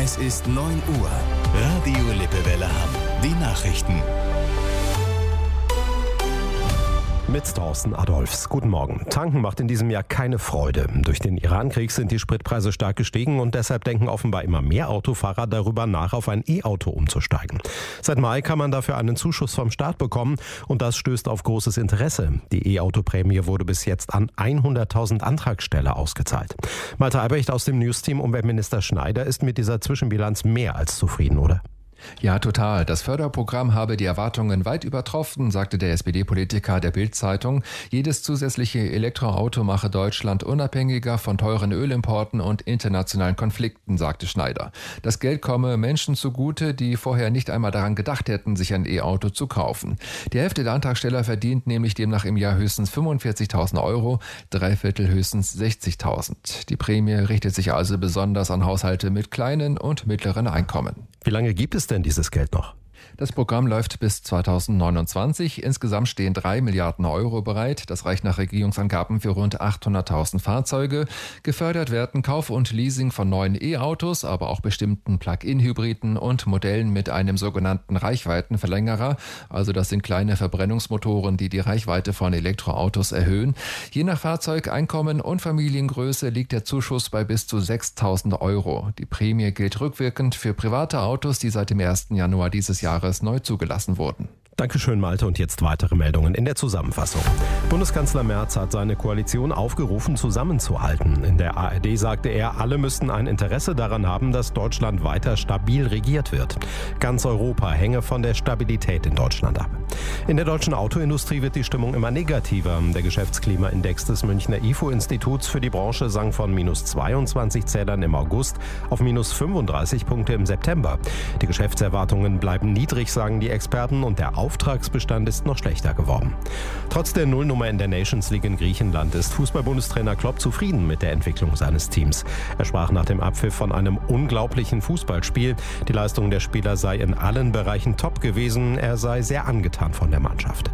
Es ist 9 Uhr. Radio Lippewelle Hamm. Die Nachrichten. Mit Thorsten Adolfs. Guten Morgen. Tanken macht in diesem Jahr keine Freude. Durch den Iran-Krieg sind die Spritpreise stark gestiegen und deshalb denken offenbar immer mehr Autofahrer darüber nach, auf ein E-Auto umzusteigen. Seit Mai kann man dafür einen Zuschuss vom Staat bekommen und das stößt auf großes Interesse. Die E-Auto-Prämie wurde bis jetzt an 100.000 Antragsteller ausgezahlt. Malte Albrecht aus dem News-Team Umweltminister Schneider ist mit dieser Zwischenbilanz mehr als zufrieden, oder? Ja, total. Das Förderprogramm habe die Erwartungen weit übertroffen, sagte der SPD-Politiker der Bild-Zeitung. Jedes zusätzliche Elektroauto mache Deutschland unabhängiger von teuren Ölimporten und internationalen Konflikten, sagte Schneider. Das Geld komme Menschen zugute, die vorher nicht einmal daran gedacht hätten, sich ein E-Auto zu kaufen. Die Hälfte der Antragsteller verdient nämlich demnach im Jahr höchstens 45.000 Euro, 3/4 höchstens 60.000. Die Prämie richtet sich also besonders an Haushalte mit kleinen und mittleren Einkommen. Wie lange gibt es denn dieses Geld noch? Das Programm läuft bis 2029. Insgesamt stehen 3 Milliarden Euro bereit. Das reicht nach Regierungsangaben für rund 800.000 Fahrzeuge. Gefördert werden Kauf und Leasing von neuen E-Autos, aber auch bestimmten Plug-in-Hybriden und Modellen mit einem sogenannten Reichweitenverlängerer. Also das sind kleine Verbrennungsmotoren, die die Reichweite von Elektroautos erhöhen. Je nach Fahrzeugeinkommen und Familiengröße liegt der Zuschuss bei bis zu 6.000 Euro. Die Prämie gilt rückwirkend für private Autos, die seit dem 1. Januar dieses Jahres neu zugelassen wurden. Dankeschön, Malte. Und jetzt weitere Meldungen in der Zusammenfassung. Bundeskanzler Merz hat seine Koalition aufgerufen, zusammenzuhalten. In der ARD sagte er, alle müssten ein Interesse daran haben, dass Deutschland weiter stabil regiert wird. Ganz Europa hänge von der Stabilität in Deutschland ab. In der deutschen Autoindustrie wird die Stimmung immer negativer. Der Geschäftsklimaindex des Münchner IFO-Instituts für die Branche sank von -22 Zählern im August auf -35 Punkte im September. Die Geschäftserwartungen bleiben niedrig, sagen die Experten, und der Auftragsbestand ist noch schlechter geworden. Trotz der Nullnummer in der Nations League in Griechenland ist Fußball-Bundestrainer Klopp zufrieden mit der Entwicklung seines Teams. Er sprach nach dem Abpfiff von einem unglaublichen Fußballspiel. Die Leistung der Spieler sei in allen Bereichen top gewesen. Er sei sehr angetan von der Mannschaft.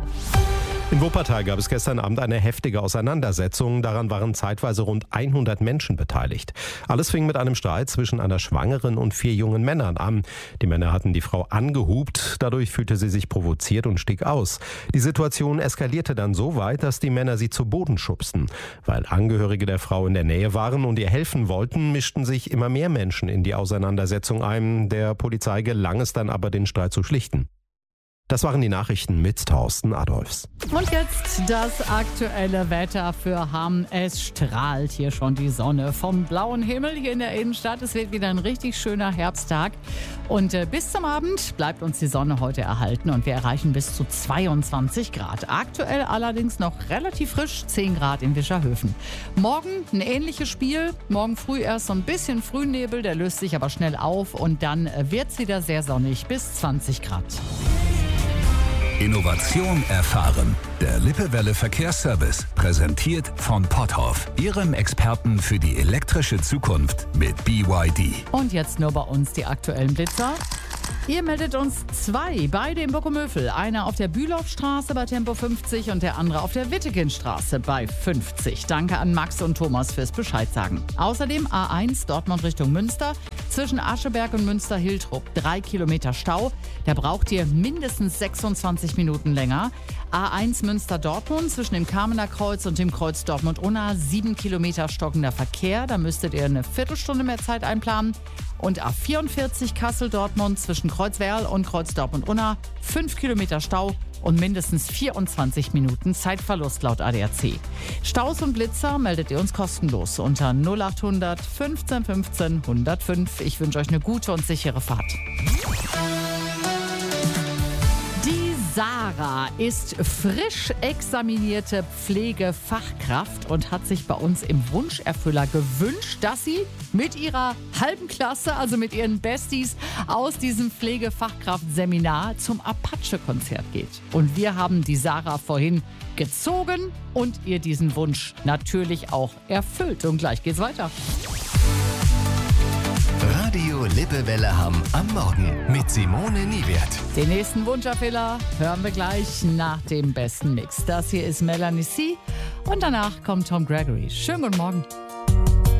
In Wuppertal gab es gestern Abend eine heftige Auseinandersetzung. Daran waren zeitweise rund 100 Menschen beteiligt. Alles fing mit einem Streit zwischen einer Schwangeren und 4 jungen Männern an. Die Männer hatten die Frau angehupt. Dadurch fühlte sie sich provoziert und stieg aus. Die Situation eskalierte dann so weit, dass die Männer sie zu Boden schubsten. Weil Angehörige der Frau in der Nähe waren und ihr helfen wollten, mischten sich immer mehr Menschen in die Auseinandersetzung ein. Der Polizei gelang es dann aber, den Streit zu schlichten. Das waren die Nachrichten mit Thorsten Adolfs. Und jetzt das aktuelle Wetter für Hamm. Es strahlt hier schon die Sonne vom blauen Himmel hier in der Innenstadt. Es wird wieder ein richtig schöner Herbsttag. Und bis zum Abend bleibt uns die Sonne heute erhalten und wir erreichen bis zu 22 Grad. Aktuell allerdings noch relativ frisch, 10 Grad in Wischerhöfen. Morgen ein ähnliches Spiel. Morgen früh erst so ein bisschen Frühnebel, der löst sich aber schnell auf und dann wird es wieder sehr sonnig bis 20 Grad. Innovation erfahren. Der Lippewelle Verkehrsservice, präsentiert von Potthoff, Ihrem Experten für die elektrische Zukunft mit BYD. Und jetzt nur bei uns die aktuellen Blitzer. Ihr meldet uns 2, beide in Bockumöfel. Einer auf der Bülowstraße bei Tempo 50 und der andere auf der Wittegenstraße bei 50. Danke an Max und Thomas fürs Bescheid sagen. Außerdem A1 Dortmund Richtung Münster. Zwischen Ascheberg und Münster-Hiltrup 3 Kilometer Stau. Da braucht ihr mindestens 26 Minuten länger. A1 Münster-Dortmund zwischen dem Kamener Kreuz und dem Kreuz Dortmund-Unna 7 Kilometer stockender Verkehr. Da müsstet ihr eine Viertelstunde mehr Zeit einplanen. Und A44 Kassel-Dortmund zwischen Kreuzwerl und Kreuz Dortmund-Unna 5 Kilometer Stau und mindestens 24 Minuten Zeitverlust laut ADAC. Staus und Blitzer meldet ihr uns kostenlos unter 0800 15 15 105. Ich wünsche euch eine gute und sichere Fahrt. Sarah ist frisch examinierte Pflegefachkraft und hat sich bei uns im Wunscherfüller gewünscht, dass sie mit ihrer halben Klasse, also mit ihren Besties aus diesem Pflegefachkraftseminar zum Apache-Konzert geht. Und wir haben die Sarah vorhin gezogen und ihr diesen Wunsch natürlich auch erfüllt. Und gleich geht's weiter. Radio Lippewelle Hamm am Morgen mit Simone Niewert. Den nächsten Wunscherfüller hören wir gleich nach dem besten Mix. Das hier ist Melanie C. und danach kommt Tom Gregory. Schönen guten Morgen.